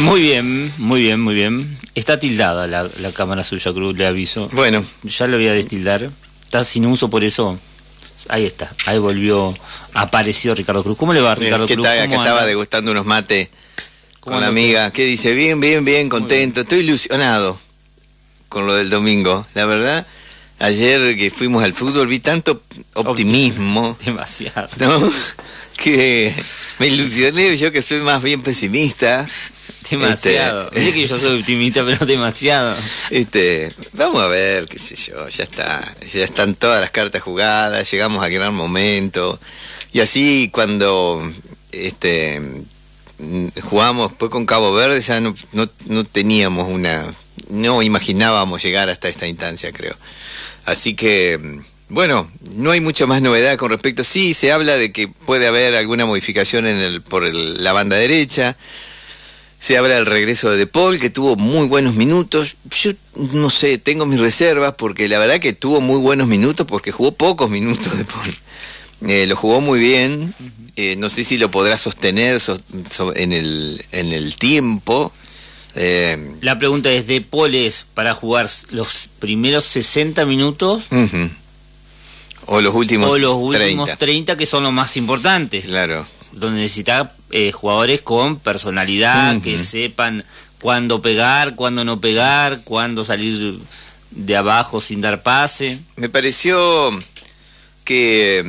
Muy bien, muy bien, muy bien. Está tildada la cámara suya, Cruz, le aviso. Bueno. Ya lo voy a destildar. Está sin uso, por eso. Ahí está, ahí volvió, apareció Ricardo Cruz. ¿Cómo le va, Ricardo Cruz? Que estaba degustando unos mates con la amiga. ¿Qué dice? Bien, bien, bien, contento. Estoy ilusionado con lo del domingo. La verdad, ayer que fuimos al fútbol vi tanto optimismo. Demasiado. ¿No? Que me ilusioné, yo que soy más bien pesimista. Demasiado. Mire que yo soy optimista, pero demasiado. Vamos a ver, qué sé yo, ya está. Ya están todas las cartas jugadas, llegamos al gran momento. Y así cuando jugamos pues con Cabo Verde ya no teníamos no imaginábamos llegar hasta esta instancia, creo. Así que, bueno, no hay mucha más novedad con respecto. Sí, se habla de que puede haber alguna modificación por la banda derecha. Se habla del regreso de Paul, que tuvo muy buenos minutos. Yo no sé, tengo mis reservas, porque la verdad que tuvo muy buenos minutos, porque jugó pocos minutos de Paul. Lo jugó muy bien. No sé si lo podrá sostener en el tiempo. La pregunta es, ¿de Paul es para jugar los primeros 60 minutos? O los últimos 30, que son los más importantes. Claro. Donde necesita jugadores con personalidad, que sepan cuándo pegar, cuándo no pegar, cuándo salir de abajo sin dar pase. Me pareció que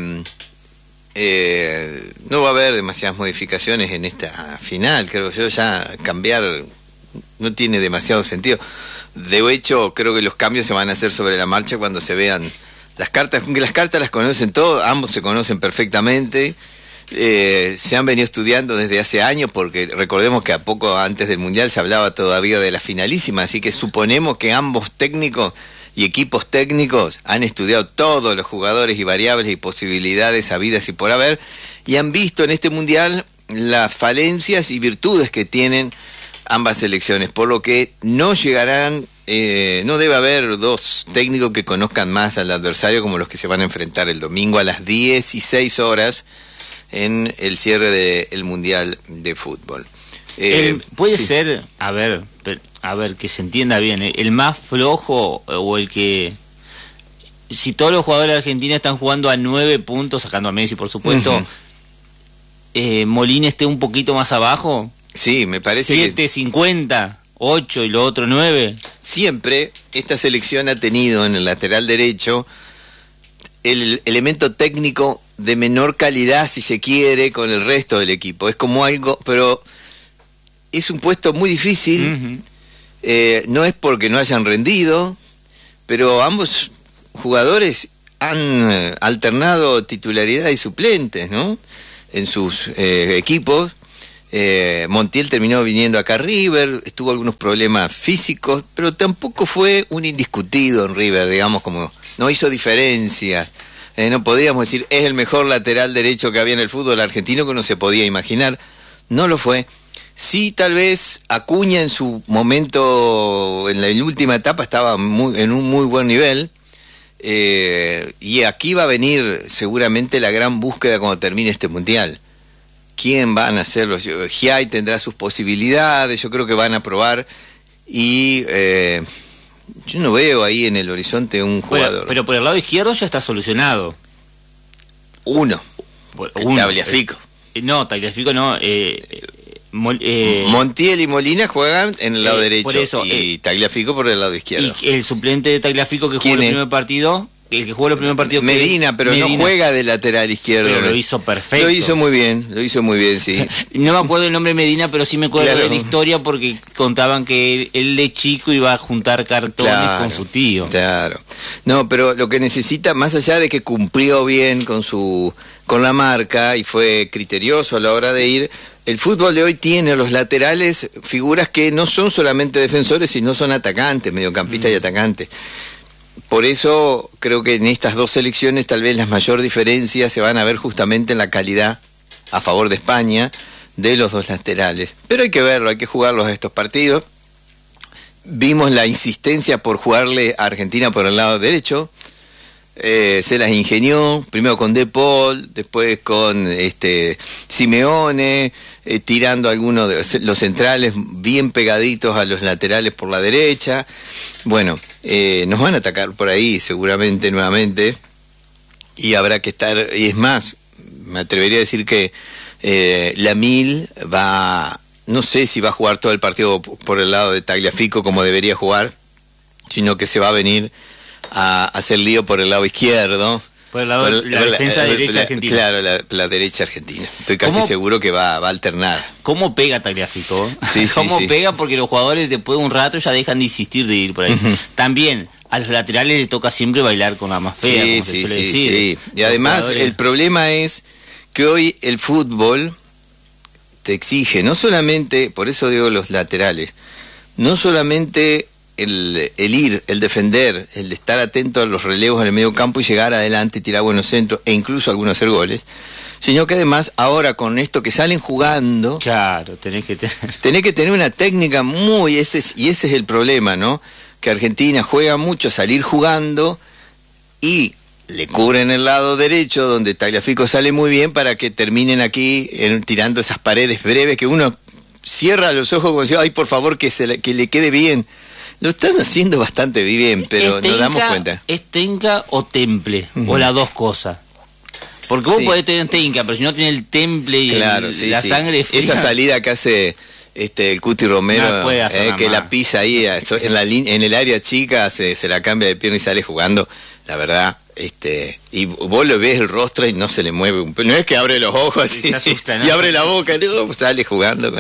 no va a haber demasiadas modificaciones en esta final. Creo yo ya cambiar no tiene demasiado sentido. De hecho, creo que los cambios se van a hacer sobre la marcha cuando se vean las cartas. Aunque las cartas las conocen todos, ambos se conocen perfectamente. Se han venido estudiando desde hace años, porque recordemos que a poco antes del Mundial se hablaba todavía de la finalísima, así que suponemos que ambos técnicos y equipos técnicos han estudiado todos los jugadores y variables y posibilidades habidas y por haber, y han visto en este Mundial las falencias y virtudes que tienen ambas selecciones, por lo que no llegarán, no debe haber dos técnicos que conozcan más al adversario como los que se van a enfrentar el domingo a las 16 horas en el cierre del Mundial de Fútbol. Puede sí. ser, a ver, que se entienda bien, el más flojo o el que... Si todos los jugadores de Argentina están jugando a 9 puntos, sacando a Messi por supuesto, Molina esté un poquito más abajo. Sí, me parece 7.50, 8 y lo otro 9. Siempre esta selección ha tenido en el lateral derecho el elemento técnico de menor calidad, si se quiere, con el resto del equipo. Es como algo, pero es un puesto muy difícil. No es porque no hayan rendido, pero ambos jugadores han alternado titularidad y suplentes, ¿no? En sus equipos. Montiel terminó viniendo acá a River, tuvo algunos problemas físicos, pero tampoco fue un indiscutido en River, digamos, como no hizo diferencia. No podríamos decir, es el mejor lateral derecho que había en el fútbol argentino, que uno se podía imaginar. No lo fue. Sí, tal vez Acuña en su momento, en la última etapa, estaba en un muy buen nivel. Y aquí va a venir seguramente la gran búsqueda cuando termine este Mundial. ¿Quién van a ser los? Giai tendrá sus posibilidades, yo creo que van a probar. Y yo no veo ahí en el horizonte un jugador. Pero por el lado izquierdo ya está solucionado. Uno. Tagliafico. No, Tagliafico no. Montiel y Molina juegan en el lado derecho, por eso, y Tagliafico por el lado izquierdo. Y el suplente de Tagliafico que jugó el primer partido, el que jugó los primeros partidos... Medina, pero Medina, no juega de lateral izquierdo. Pero lo hizo perfecto. Lo hizo muy bien, sí. No me acuerdo el nombre de Medina, pero sí me acuerdo de la historia, porque contaban que él de chico iba a juntar cartones con su tío. Claro. No, pero lo que necesita, más allá de que cumplió bien con la marca y fue criterioso a la hora de ir, el fútbol de hoy tiene a los laterales figuras que no son solamente defensores, sino son atacantes, mediocampistas y atacantes. Por eso creo que en estas dos selecciones tal vez las mayor diferencias se van a ver justamente en la calidad a favor de España de los dos laterales. Pero hay que verlo, hay que jugarlos a estos partidos. Vimos la insistencia por jugarle a Argentina por el lado derecho. se las ingenió, primero con De Paul, después con Simeone, tirando algunos de los centrales bien pegaditos a los laterales por la derecha. Bueno, nos van a atacar por ahí seguramente nuevamente, y habrá que estar, y es más, me atrevería a decir que Lamil va, no sé si va a jugar todo el partido por el lado de Tagliafico como debería jugar, sino que se va a venir a hacer lío por el lado izquierdo. Por el lado de la defensa derecha argentina. Claro, la derecha argentina. Estoy casi seguro que va a alternar. ¿Cómo pega Tagliafico? Sí, ¿Cómo sí. pega? Porque los jugadores después de un rato ya dejan de insistir de ir por ahí. También a los laterales les toca siempre bailar con la más fea, como se suele decir. Sí. Y además el problema es que hoy el fútbol te exige, no solamente, por eso digo los laterales, no solamente el ir, el defender, el de estar atento a los relevos en el medio campo y llegar adelante, tirar buenos centros e incluso algunos hacer goles, sino que además ahora con esto que salen jugando, claro, tenés que tener una técnica muy, y ese es el problema, ¿no? Que Argentina juega mucho a salir jugando y le cubren el lado derecho donde Tagliafico sale muy bien para que terminen aquí tirando esas paredes breves que uno cierra los ojos como si, ay, por favor, que le quede bien. Lo están haciendo bastante bien, pero nos damos cuenta. ¿Es Tenca o temple? O las dos cosas. Porque vos podés tener Tenca, pero si no tenés el temple y la sangre fría. Esa salida que hace el Cuti Romero, que la pisa ahí en el área chica, se la cambia de pierna y sale jugando, la verdad. Y vos lo ves el rostro y no se le mueve un pelo. No es que abre los ojos así, se asusta, ¿no? Y abre la boca, no, sale jugando.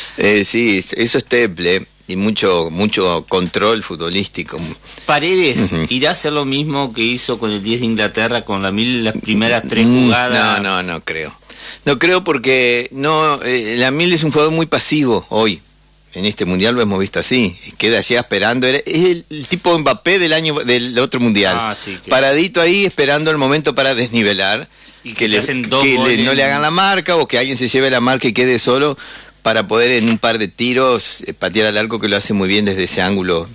Sí, eso es temple. Y mucho control futbolístico. Paredes irá a hacer lo mismo que hizo con el 10 de Inglaterra, con las primeras 3 jugadas. No creo. No creo porque Lamil es un jugador muy pasivo hoy. En este mundial lo hemos visto así. Queda allá esperando. Es el tipo Mbappé del otro mundial. Paradito ahí esperando el momento para desnivelar. Y que no le hagan la marca o que alguien se lleve la marca y quede solo, para poder en un par de tiros patear al arco, que lo hace muy bien desde ese ángulo.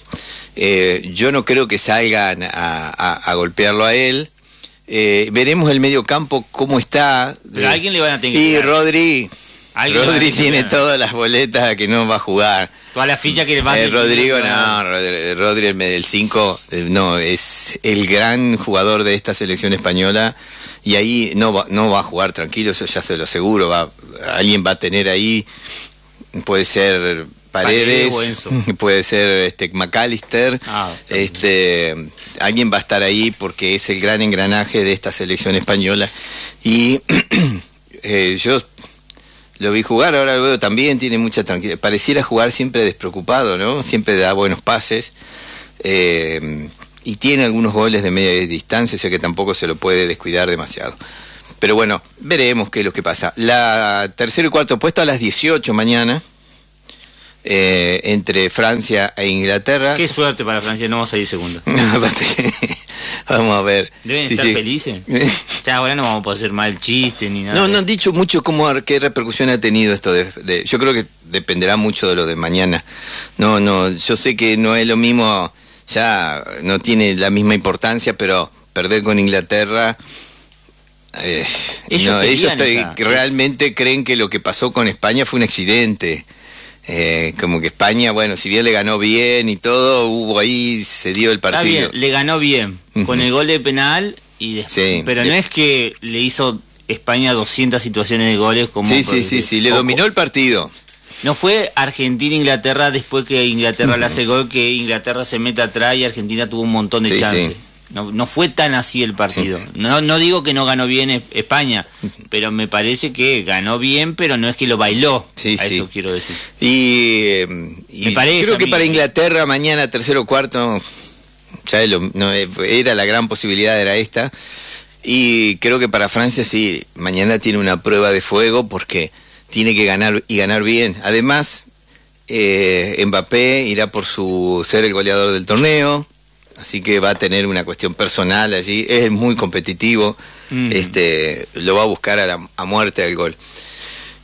Yo no creo que salgan a golpearlo a él. Veremos el medio campo cómo está. Pero a alguien le van a tener que y dar. Rodri tiene todas las boletas a que no va a jugar. Toda la ficha que le va a Rodrigo Rodri el 5 no, es el gran jugador de esta selección española, y ahí no va a jugar tranquilo, eso ya se lo aseguro. Alguien va a tener ahí, puede ser Paredes, puede ser McAllister, alguien va a estar ahí porque es el gran engranaje de esta selección española. Y yo lo vi jugar, ahora lo veo también, tiene mucha tranquilidad, pareciera jugar siempre despreocupado, ¿no? Siempre da buenos pases, y tiene algunos goles de media distancia, o sea que tampoco se lo puede descuidar demasiado. Pero bueno, veremos qué es lo que pasa. La tercero y cuarto puesto a las 18 mañana, entre Francia e Inglaterra. Qué suerte para Francia, no vamos a ir segundo. Vamos a ver. Deben estar felices. Ya ahora no vamos a poder hacer mal chiste ni nada. No han dicho mucho qué repercusión ha tenido esto yo creo que dependerá mucho de lo de mañana. Yo sé que no es lo mismo, ya no tiene la misma importancia, pero perder con Inglaterra, ellos realmente creen que lo que pasó con España fue un accidente. Como que España, bueno, si bien le ganó bien y todo, hubo ahí, se dio el partido. Está bien, le ganó bien, con el gol de penal, pero no es que le hizo España 200 situaciones de goles como... Sí, le dominó el partido. No fue Argentina-Inglaterra después que Inglaterra le hace gol, que Inglaterra se mete atrás y Argentina tuvo un montón de chances. No fue tan así el partido. No digo que no ganó bien España, pero me parece que ganó bien, pero no es que lo bailó. Eso quiero decir. Y me parece, creo que para Inglaterra mañana, tercero o cuarto, ya era la gran posibilidad, era esta. Y creo que para Francia sí, mañana tiene una prueba de fuego porque tiene que ganar y ganar bien. Además, Mbappé irá por ser el goleador del torneo. Así que va a tener una cuestión personal allí, es muy competitivo, lo va a buscar a muerte al gol.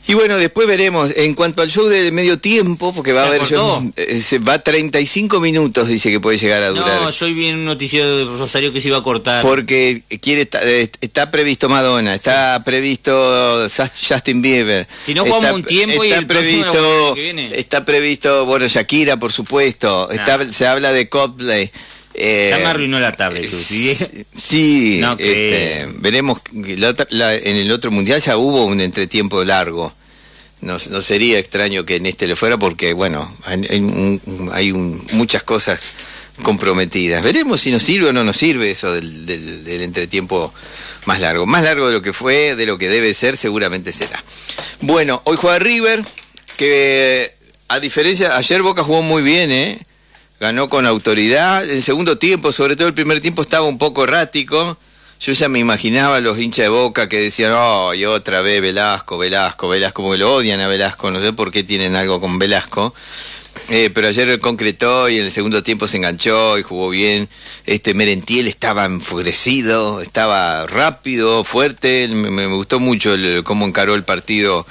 Y bueno, después veremos. En cuanto al show de medio tiempo, porque va a haber show, va a 35 minutos, dice que puede llegar a durar. No, yo hoy vi en un noticiero de Rosario que se iba a cortar. Porque está previsto Madonna, está previsto Justin Bieber. Si no jugamos un tiempo y el previsto que viene. Está previsto, bueno, Shakira, por supuesto. Se habla de Coldplay. Ya me arruinó la tarde, tú. Sí, no, veremos. En el otro mundial ya hubo un entretiempo largo. No sería extraño que en este le fuera porque, bueno, hay muchas cosas comprometidas. Veremos si nos sirve o no nos sirve eso del entretiempo más largo. Más largo de lo que fue, de lo que debe ser, seguramente será. Bueno, hoy juega River, que a diferencia, ayer Boca jugó muy bien, ganó con autoridad. El segundo tiempo, sobre todo el primer tiempo, estaba un poco errático. Yo ya me imaginaba a los hinchas de Boca que decían, y otra vez Velasco, como que lo odian a Velasco, no sé por qué tienen algo con Velasco. Pero ayer él concretó y en el segundo tiempo se enganchó y jugó bien. Merentiel estaba enfurecido, estaba rápido, fuerte. Me gustó mucho cómo encaró el partido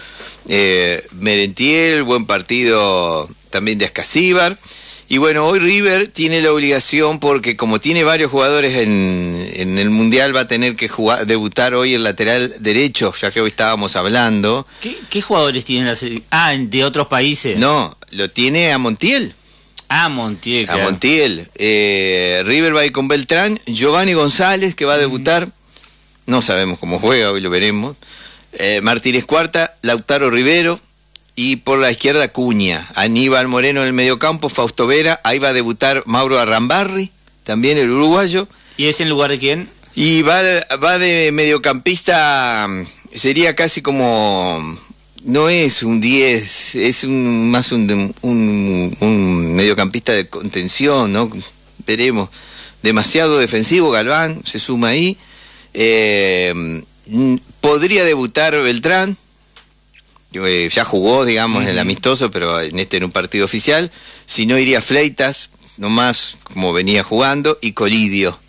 Merentiel, buen partido también de Ascasíbar. Y bueno, hoy River tiene la obligación porque como tiene varios jugadores en el Mundial va a tener que debutar hoy el lateral derecho, ya que hoy estábamos hablando. ¿Qué jugadores tienen de otros países? No, lo tiene a Montiel. Montiel, claro. A Montiel. River va a ir con Beltrán, Giovanni González, que va a debutar. No sabemos cómo juega, hoy lo veremos. Martínez Cuarta, Lautaro Rivero. Y por la izquierda Cuña, Aníbal Moreno en el mediocampo, Fausto Vera, ahí va a debutar Mauro Arrambarri, también el uruguayo. ¿Y es en lugar de quién? Y va de mediocampista, sería casi como, no es un 10, es más un mediocampista de contención, ¿no? Veremos. Demasiado defensivo, Galván se suma ahí. Podría debutar Beltrán. Ya jugó, digamos, en el amistoso, pero en un partido oficial. Si no, iría Fleitas, nomás como venía jugando, y Colidio.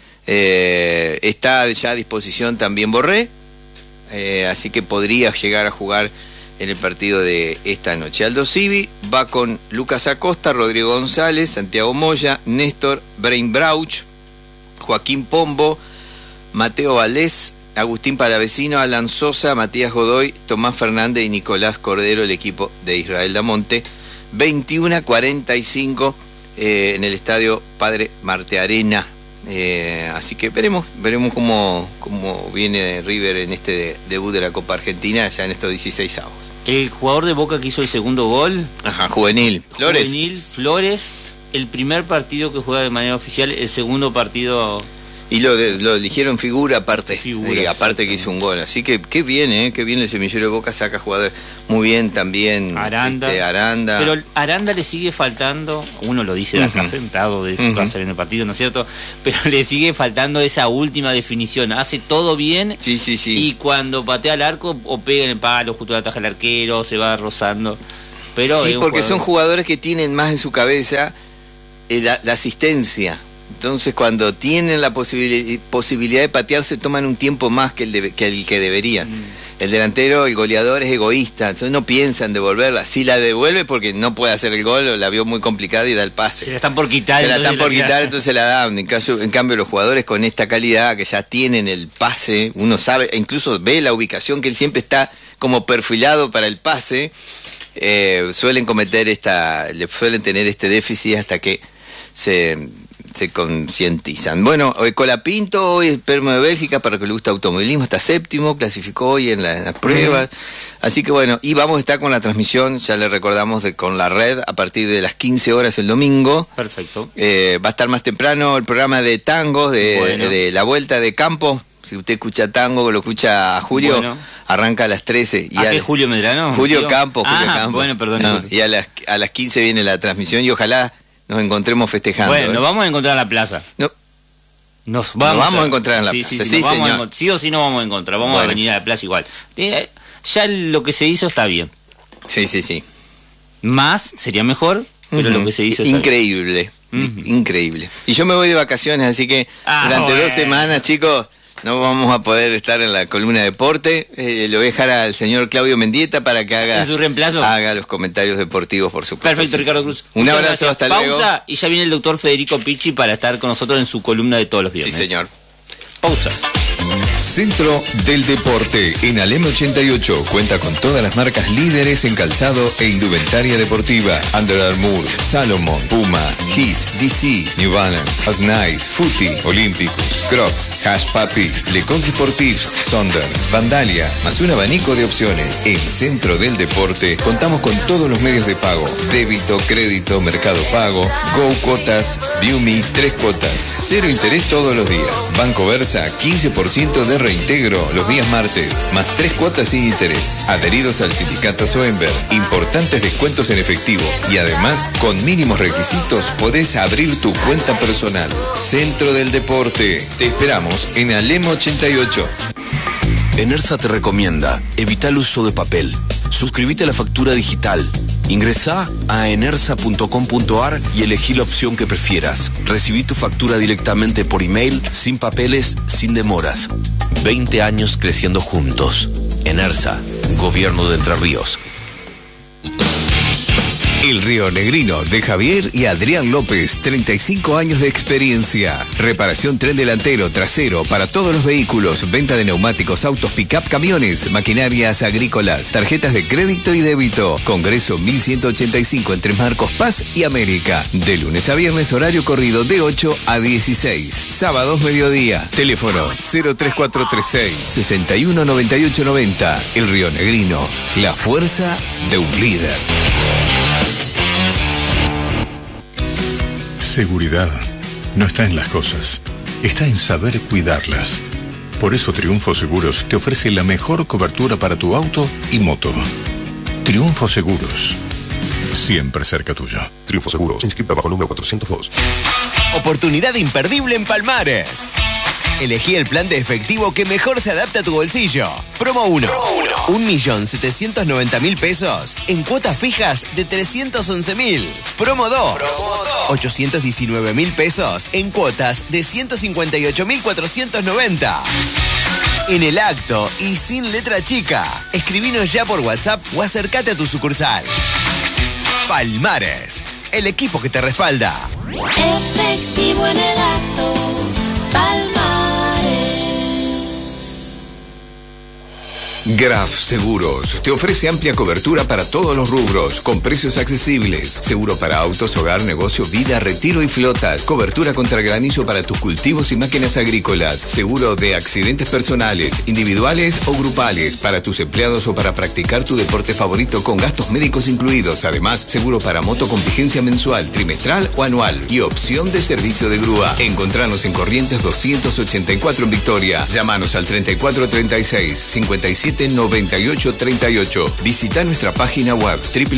Está ya a disposición también Borré, así que podría llegar a jugar en el partido de esta noche. Aldo Civi va con Lucas Acosta, Rodrigo González, Santiago Moya, Néstor, Brain Brauch, Joaquín Pombo, Mateo Valdés, Agustín Palavecino, Alan Sosa, Matías Godoy, Tomás Fernández y Nicolás Cordero, el equipo de Israel Damonte. 21:45 en el estadio Padre Martearena. Así que veremos cómo viene River en este debut de la Copa Argentina, ya en estos 16 avos. El jugador de Boca que hizo el segundo gol. Juvenil. Flores. El primer partido que juega de manera oficial, el segundo partido... Y lo eligieron figura aparte que hizo un gol. Así que qué bien, qué bien el semillero de Boca, saca jugadores muy bien también. Aranda. Pero Aranda le sigue faltando, uno lo dice de acá sentado de su casa en el partido, ¿no es cierto? Pero le sigue faltando esa última definición. Hace todo bien. Sí. Y cuando patea al arco o pega en el palo, justo la taja el arquero, se va rozando. Pero sí, porque son jugadores que tienen más en su cabeza la asistencia. Entonces cuando tienen la posibilidad de patear se toman un tiempo más que el que deberían. El delantero, el goleador es egoísta, entonces no piensa en devolverla. Si la devuelve porque no puede hacer el gol o la vio muy complicada y da el pase. Se la están por quitar. Entonces la dan. En cambio los jugadores con esta calidad que ya tienen el pase, uno sabe, incluso ve la ubicación que él siempre está como perfilado para el pase, suelen tener este déficit hasta que se concientizan. Bueno, Colapinto hoy es Permo de Bélgica, para que le gusta automovilismo, está séptimo, clasificó hoy en las pruebas. Así que bueno, y vamos a estar con la transmisión, ya le recordamos, con la red a partir de las 15 horas el domingo. Perfecto. Va a estar más temprano el programa de tangos, de la vuelta de campo. Si usted escucha tango, lo escucha a Julio, arranca a las 13. ¿A qué Julio Medrano? Julio Campos. Bueno, perdón. Y a las 15 viene la transmisión y ojalá nos encontremos festejando. Bueno, nos vamos a encontrar en la plaza. Nos vamos a encontrar en la plaza. Sí, señor. Sí o sí nos vamos a encontrar. Vamos a venir a la plaza igual. Ya lo que se hizo está bien. Sí. Más sería mejor, pero lo que se hizo está increíble. bien. Increíble. Y yo me voy de vacaciones, así que durante 2 semanas, chicos, No vamos a poder estar en la columna de deporte. Lo voy a dejar al señor Claudio Mendieta para que haga, en su reemplazo, haga los comentarios deportivos, por supuesto. Perfecto, Ricardo Cruz. Un Muchas abrazo, gracias. hasta luego. Pausa y ya viene el doctor Federico Picci para estar con nosotros en su columna de todos los viernes. Sí, señor. Pausa. Centro del Deporte en Alem 88 cuenta con todas las marcas líderes en calzado e indumentaria deportiva: Under Armour, Salomon, Puma, Heat, DC, New Balance, Adnice, Footy, Olympicus, Crocs, Hash Papi, Lecons Sportifs, Sonders, Vandalia, más un abanico de opciones. En Centro del Deporte contamos con todos los medios de pago: débito, crédito, mercado pago, Go Cuotas, ViewMe, 3 cuotas, 0 interés todos los días. Banco Versa, 15% de reintegro los días martes, más 3 cuotas sin interés. Adheridos al sindicato Soenberg, importantes descuentos en efectivo y además, con mínimos requisitos, podés abrir tu cuenta personal. Centro del Deporte. Te esperamos en Alem 88. Enersa te recomienda: evita el uso de papel. Suscríbete a la factura digital. Ingresá a enersa.com.ar y elegí la opción que prefieras. Recibí tu factura directamente por email, sin papeles, sin demoras. 20 años creciendo juntos. Enersa, Gobierno de Entre Ríos. El Río Negrino de Javier y Adrián López, 35 años de experiencia. Reparación tren delantero, trasero para todos los vehículos, venta de neumáticos, autos, pick-up, camiones, maquinarias agrícolas, tarjetas de crédito y débito. Congreso 1185 entre Marcos Paz y América. De lunes a viernes, horario corrido de 8 a 16. Sábados mediodía. Teléfono 03436 619890. El Río Negrino, la fuerza de un líder. Seguridad no está en las cosas, está en saber cuidarlas. Por eso Triunfo Seguros te ofrece la mejor cobertura para tu auto y moto. Triunfo Seguros, siempre cerca tuyo. Triunfo Seguros, inscrita bajo número 402. Oportunidad imperdible en Palmares. Elegí el plan de efectivo que mejor se adapta a tu bolsillo. Promo 1. 1.790.000 pesos en cuotas fijas de 311.000. Promo 2. 819.000 pesos en cuotas de 158.490. En el acto y sin letra chica. Escribinos ya por WhatsApp o acércate a tu sucursal. Palmares, el equipo que te respalda. Efectivo en el acto. Palmares. Graf Seguros te ofrece amplia cobertura para todos los rubros, con precios accesibles. Seguro para autos, hogar, negocio, vida, retiro y flotas. Cobertura contra granizo para tus cultivos y máquinas agrícolas. Seguro de accidentes personales, individuales o grupales, para tus empleados o para practicar tu deporte favorito con gastos médicos incluidos. Además, seguro para moto con vigencia mensual, trimestral o anual. Y opción de servicio de grúa. Encontranos en Corrientes 284 en Victoria. Llámanos al 3436 57 9838. Visita nuestra página web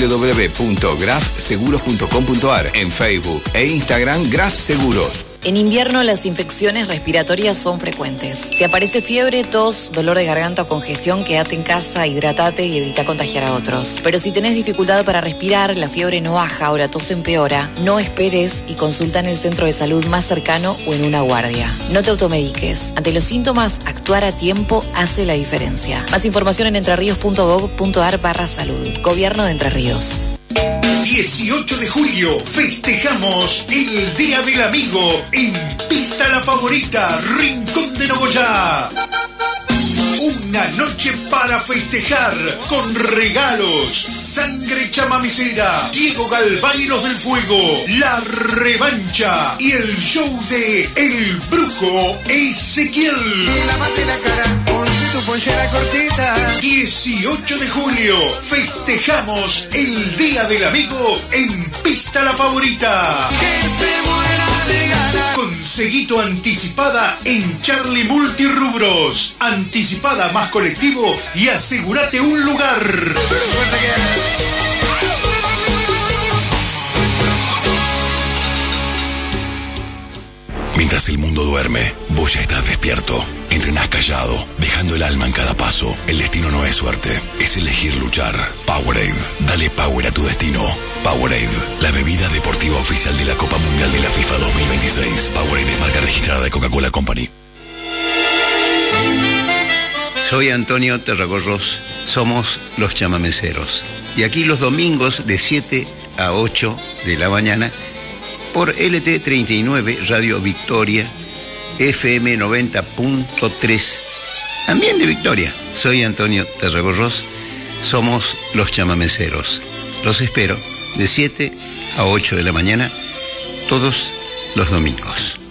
www.grafseguros.com.ar, en Facebook e Instagram Graf Seguros. En invierno las infecciones respiratorias son frecuentes. Si aparece fiebre, tos, dolor de garganta o congestión, quédate en casa, hidratate y evita contagiar a otros. Pero si tenés dificultad para respirar, la fiebre no baja o la tos empeora, no esperes y consulta en el centro de salud más cercano o en una guardia. No te automediques. Ante los síntomas, actuar a tiempo hace la diferencia. Más información en entreríos.gov.ar/salud. Gobierno de Entre Ríos. 18 de julio festejamos el Día del Amigo en Pista La Favorita, Rincón de Nogoyá. Una noche para festejar con regalos, sangre chamamicera, Diego Galván y los del Fuego, la revancha y el show de El Brujo Ezequiel. Lávate la cara con tu pollera cortita. 18 de julio festejamos el Día del Amigo en Pista La Favorita. Que se muera de ganas. Conseguí tu anticipada en Charlie Multirrubros. Anticipada más colectivo y asegúrate un lugar. Mientras el mundo duerme, vos ya estás despierto. Entrenás callado, dejando el alma en cada paso. El destino no es suerte, es elegir luchar. Powerade, dale power a tu destino. Powerade, la bebida deportiva oficial de la Copa Mundial de la FIFA 2026. Powerade es marca registrada de Coca-Cola Company. Soy Antonio Terragorros, somos los chamameceros. Y aquí los domingos de 7 a 8 de la mañana por LT39 Radio Victoria, FM 90.3, también de Victoria. Soy Antonio Terragorros, somos los chamameceros. Los espero de 7 a 8 de la mañana todos los domingos.